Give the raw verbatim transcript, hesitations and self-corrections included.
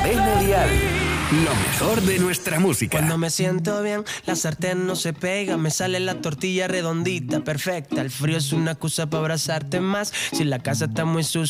Cadena Dial. Lo mejor de nuestra música. Cuando me siento bien, la sartén no se pega. Me sale la tortilla redondita, perfecta. El frío es una excusa para abrazarte más. Si la casa está muy sucia